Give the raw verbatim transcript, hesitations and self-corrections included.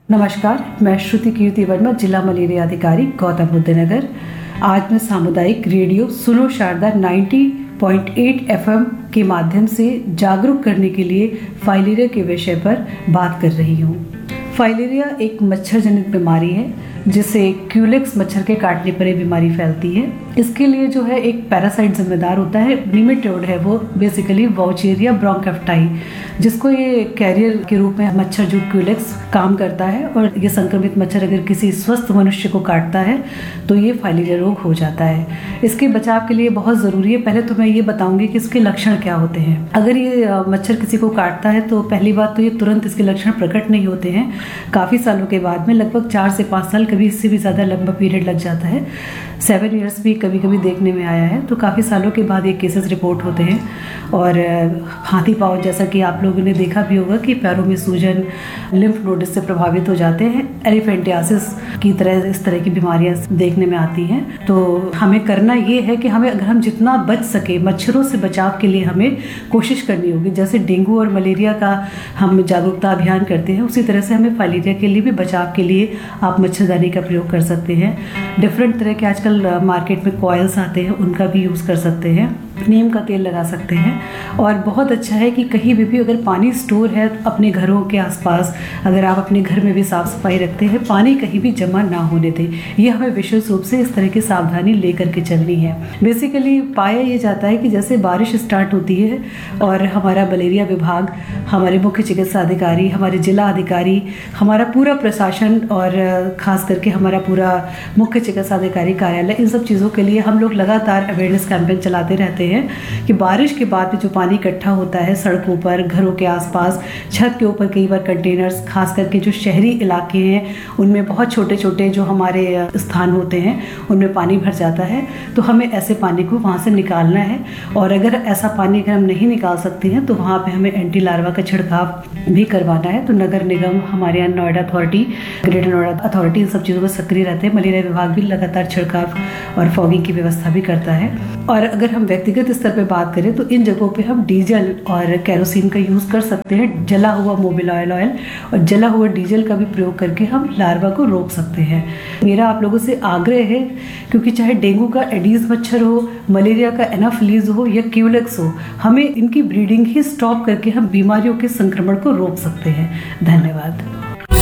नमस्कार, मैं श्रुति कीर्ति वर्मा, जिला मलेरिया अधिकारी, गौतम बुद्ध नगर। आज मैं सामुदायिक रेडियो सुनो शारदा नब्बे पॉइंट आठ एफएम के माध्यम से जागरूक करने के लिए फाइलेरिया के विषय पर बात कर रही हूँ। फाइलेरिया एक मच्छर जनित बीमारी है जिसे क्यूलेक्स मच्छर के काटने पर ये बीमारी फैलती है। इसके लिए जो है एक पैरासाइट जिम्मेदार होता है, निमेटोड है वो, बेसिकली वाउचेरिया ब्रोंकाइफाई, जिसको ये कैरियर के रूप में मच्छर जो क्यूलेक्स काम करता है। और ये संक्रमित मच्छर अगर किसी स्वस्थ मनुष्य को काटता है तो ये फाइलेरिया रोग हो जाता है। इसके बचाव के लिए बहुत ज़रूरी है, पहले तो मैं ये बताऊंगी कि इसके लक्षण क्या होते हैं। अगर ये मच्छर किसी को काटता है तो पहली बात तो ये तुरंत इसके लक्षण प्रकट नहीं होते हैं। काफ़ी सालों के बाद में, लगभग चार से पाँच साल, कभी इससे भी ज़्यादा लंबा पीरियड लग जाता है, सेवन ईयर्स भी कभी कभी देखने में आया है। तो काफ़ी सालों के बाद ये केसेस रिपोर्ट होते हैं। और हाथी पाँव, जैसा कि आप लोगों ने देखा भी होगा कि पैरों में सूजन, लिम्फ नोड से प्रभावित हो जाते हैं। एलिफेंटियासिस की तरह इस तरह की बीमारियां देखने में आती हैं। तो हमें करना ये है कि हमें, अगर हम जितना बच सके मच्छरों से बचाव के लिए हमें कोशिश करनी होगी। जैसे डेंगू और मलेरिया का हम जागरूकता अभियान करते हैं, उसी तरह से हमें फाइलेरिया के लिए भी बचाव के लिए आप मच्छरदानी का प्रयोग कर सकते हैं। डिफरेंट तरह के आजकल मार्केट में कॉइल्स आते हैं, उनका भी यूज़ कर सकते हैं। नीम का तेल लगा सकते हैं। और बहुत अच्छा है कि कहीं भी भी अगर पानी स्टोर है अपने घरों के आसपास, अगर आप अपने घर में भी साफ सफाई रखते हैं, पानी कहीं भी जमा ना होने दें। ये हमें विशेष रूप से इस तरह की सावधानी लेकर के चलनी है। बेसिकली पाया ये जाता है कि जैसे बारिश स्टार्ट होती है और हमारा मलेरिया विभाग, हमारे मुख्य चिकित्सा अधिकारी, हमारे जिला अधिकारी, हमारा पूरा प्रशासन और खास करके हमारा पूरा मुख्य चिकित्सा अधिकारी कार्यालय, इन सब चीज़ों के लिए हम लोग लगातार अवेयरनेस कैंपेन चलाते रहते हैं कि बारिश के बाद में जो पानी इकट्ठा होता है सड़कों पर, घरों के आसपास, छत के ऊपर, कई बार कंटेनर्स, खास करके जो शहरी इलाके हैं उनमें बहुत छोटे छोटे जो हमारे स्थान होते हैं उनमें पानी भर जाता है। तो हमें ऐसे पानी को वहाँ से निकालना है। और अगर ऐसा पानी अगर हम नहीं निकाल सकते हैं तो वहाँ पे हमें एंटी लार्वा का छिड़काव भी करवाना है। तो नगर निगम, हमारे यहाँ Noida authority, greater Noida authority, इन सब चीज़ों में सक्रिय रहते हैं। मलेरिया विभाग भी लगातार छिड़काव और फॉगिंग की व्यवस्था भी करता है। और अगर हम व्यक्तिगत स्तर पे बात करें तो इन जगहों पे हम डीजल और केरोसिन का यूज़ कर सकते हैं। जला हुआ मोबिल ऑयल ऑयल और जला हुआ डीजल का भी प्रयोग करके हम लार्वा को रोक सकते हैं। मेरा आप लोगों से आग्रह है, क्योंकि चाहे डेंगू का एडीज मच्छर हो, मलेरिया का एनाफिलीज हो या क्यूलेक्स हो, हमें इनकी ब्रीडिंग ही स्टॉप करके हम बीमारियों के संक्रमण को रोक सकते हैं। धन्यवाद।